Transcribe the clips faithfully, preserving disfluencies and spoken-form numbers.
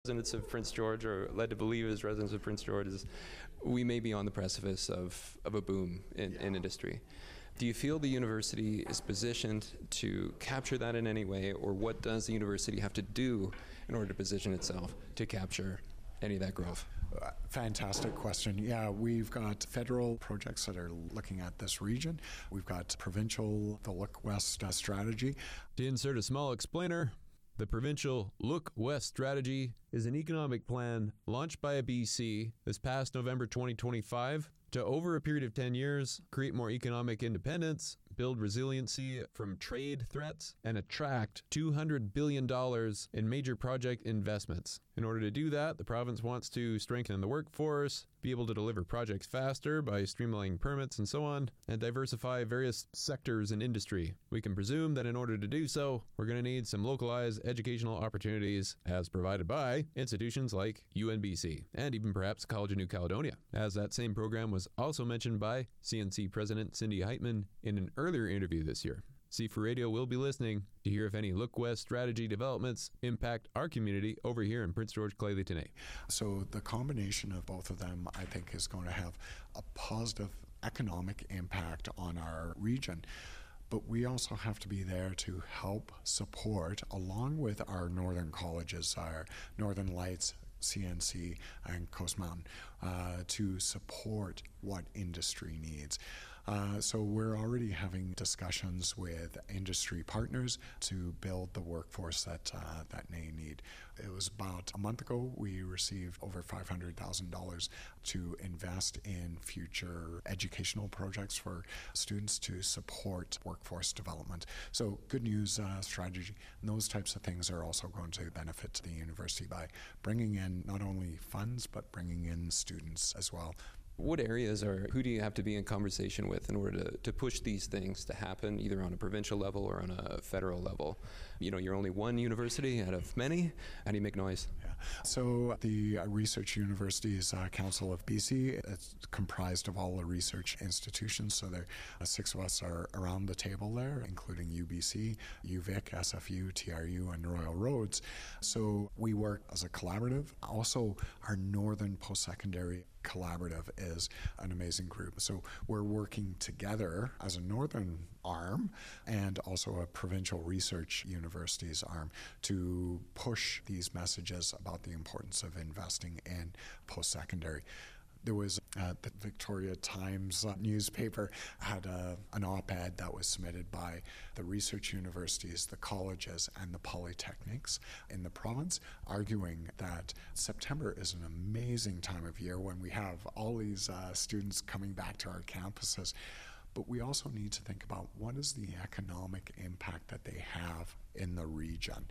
Residents of Prince George are led to believe as residents of Prince George is we may be on the precipice of, of a boom in, in industry. Do you feel the university is positioned to capture that in any way, or what does the university have to do in order to position itself to capture any of that growth? Uh, fantastic question. Yeah, we've got federal projects that are looking at this region. We've got provincial, the Look West uh, strategy. To insert a small explainer, the provincial Look West strategy is an economic plan launched by B C this past November twenty twenty-five to, over a period of ten years, create more economic independence, build resiliency from trade threats, and attract two hundred billion dollars in major project investments. In order to do that, the province wants to strengthen the workforce, be able to deliver projects faster by streamlining permits and so on, and diversify various sectors in industry. We can presume that in order to do so, we're going to need some localized educational opportunities as provided by institutions like U N B C, and even perhaps College of New Caledonia, as that same program was also mentioned by C N C President Cindy Heitman in an earlier interview this year. C four Radio will be listening to hear if any Look West strategy developments impact our community over here in Prince George Clay-Leetonais. So the combination of both of them, I think, is going to have a positive economic impact on our region. But we also have to be there to help support, along with our northern colleges, our Northern Lights, C N C, and Coast Mountain, uh, to support what industry needs. Uh, so we're already having discussions with industry partners to build the workforce that uh, that they need. It was about a month ago we received over five hundred thousand dollars to invest in future educational projects for students to support workforce development. So good news uh, strategy. And those types of things are also going to benefit the university by bringing in not only funds but bringing in students as well. What areas are, who do you have to be in conversation with in order to, to push these things to happen, either on a provincial level or on a federal level? You know, you're only one university out of many. How do you make noise? Yeah. So the uh, Research Universities uh, Council of B C, it's comprised of all the research institutions. So there, uh, six of us are around the table there, including U B C, U V I C, S F U, T R U, and Royal Roads. So we work as a collaborative. Also, our Northern Post-Secondary Collaborative is an amazing group. So we're working together as a northern arm and also a provincial research universities arm to push these messages about the importance of investing in post-secondary. There was uh, the Victoria Times uh, newspaper had a, an op-ed that was submitted by the research universities, the colleges, and the polytechnics in the province, arguing that September is an amazing time of year when we have all these uh, students coming back to our campuses. But we also need to think about what is the economic impact that they have in the region.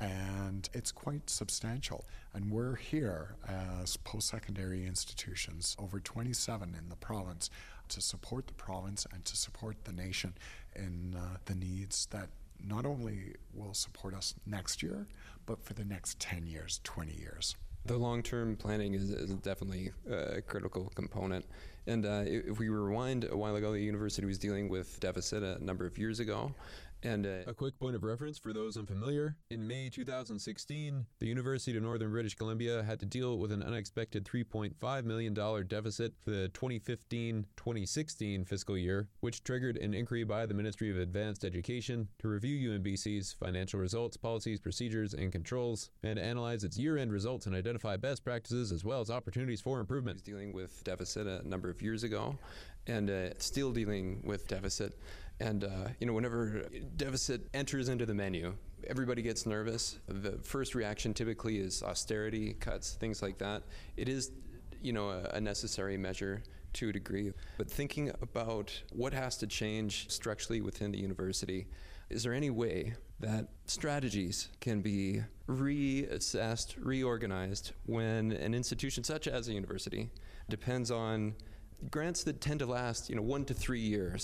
And it's quite substantial. And we're here as post-secondary institutions, over twenty-seven in the province, to support the province and to support the nation in uh, the needs that not only will support us next year, but for the next ten years, twenty years. The long-term planning is, is definitely a critical component. And uh, if we rewind a while ago, the university was dealing with deficit a number of years ago. And uh, a quick point of reference for those unfamiliar. In May two thousand sixteen, the University of Northern British Columbia had to deal with an unexpected three point five million dollars deficit for the twenty fifteen twenty sixteen fiscal year, which triggered an inquiry by the Ministry of Advanced Education to review U N B C's financial results, policies, procedures, and controls, and analyze its year-end results and identify best practices as well as opportunities for improvement. He was dealing with deficit a number of years ago, and uh, still dealing with deficit. And, uh, you know, whenever deficit enters into the menu, everybody gets nervous. The first reaction typically is austerity, cuts, things like that. It is, you know, a, a necessary measure to a degree. But thinking about what has to change structurally within the university, is there any way that strategies can be reassessed, reorganized when an institution such as a university depends on grants that tend to last, you know, one to three years,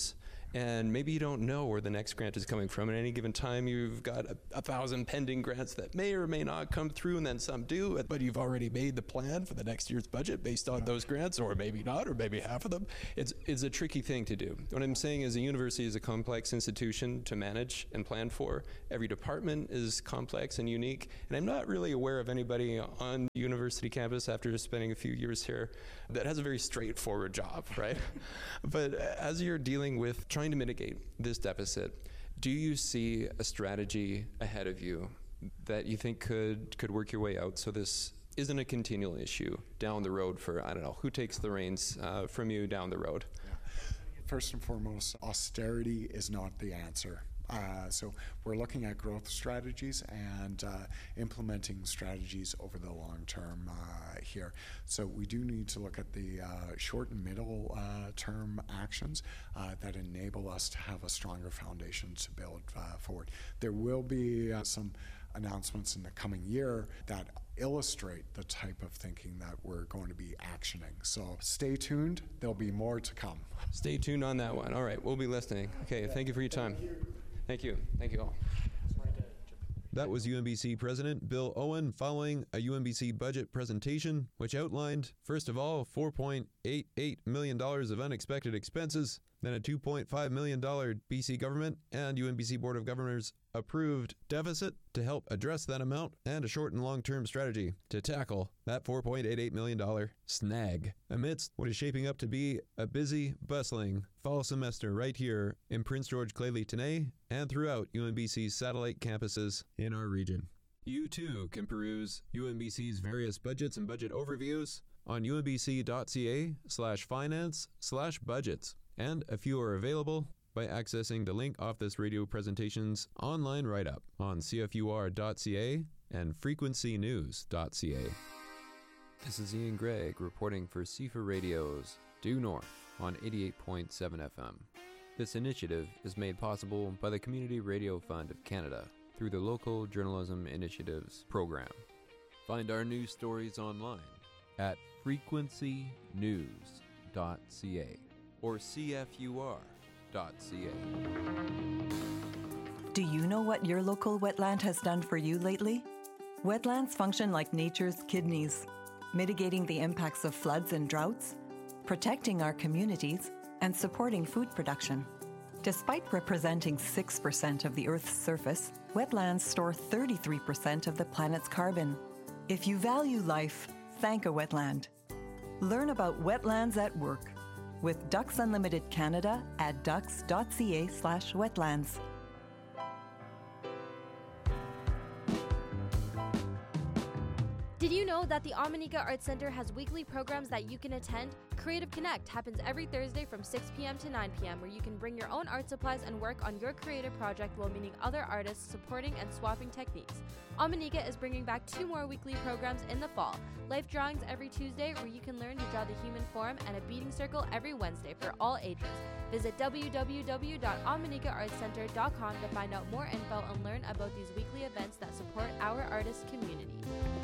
and maybe you don't know where the next grant is coming from. At any given time, you've got a, a thousand pending grants that may or may not come through, and then some do, but you've already made the plan for the next year's budget based on those grants, or maybe not, or maybe half of them. It's, it's a tricky thing to do. What I'm saying is a university is a complex institution to manage and plan for. Every department is complex and unique, and I'm not really aware of anybody on university campus after spending a few years here that has a very straightforward job, right? But as you're dealing with trying to mitigate this deficit, do you see a strategy ahead of you that you think could could work your way out so this isn't a continual issue down the road for, I don't know, who takes the reins uh, from you down the road? Yeah. First and foremost, austerity is not the answer. Uh, so we're looking at growth strategies and uh, implementing strategies over the long term uh, here. So we do need to look at the uh, short and middle uh, term actions uh, that enable us to have a stronger foundation to build uh, forward. There will be uh, some announcements in the coming year that illustrate the type of thinking that we're going to be actioning. So stay tuned. There'll be more to come. Stay tuned on that one. All right, we'll be listening. Okay, thank you for your time. Thank you. Thank you all. That was U M B C President Bill Owen following a U M B C budget presentation, which outlined, first of all, four point eight eight million dollars of unexpected expenses, then a two point five million dollars B C government and U M B C Board of Governors approved deficit to help address that amount, and a short and long-term strategy to tackle that four point eight eight million dollars snag amidst what is shaping up to be a busy, bustling fall semester right here in Prince George Clay Tenay and throughout U M B C's satellite campuses in our region. You too can peruse U M B C's various budgets and budget overviews on umbc.ca slash finance slash budgets, and a few are available by accessing the link off this radio presentation's online write-up on c f u r dot c a and frequency news dot c a. This is Ian Gregg reporting for C F A Radio's Due North on eighty-eight point seven F M. This initiative is made possible by the Community Radio Fund of Canada through the Local Journalism Initiatives program. Find our news stories online at frequency news dot c a or c f u r dot c a. Do you know what your local wetland has done for you lately? Wetlands function like nature's kidneys, mitigating the impacts of floods and droughts, protecting our communities, and supporting food production. Despite representing six percent of the Earth's surface, wetlands store thirty-three percent of the planet's carbon. If you value life, thank a wetland. Learn about wetlands at work with Ducks Unlimited Canada at ducks.ca slash wetlands. Did you know that the Ominika Arts Center has weekly programs that you can attend? Creative Connect happens every Thursday from six p.m. to nine p.m. where you can bring your own art supplies and work on your creative project while meeting other artists, supporting and swapping techniques. Ominika is bringing back two more weekly programs in the fall. Life drawings every Tuesday where you can learn to draw the human form, and a beading circle every Wednesday for all ages. Visit w w w dot ominika arts center dot com to find out more info and learn about these weekly events that support our artist community.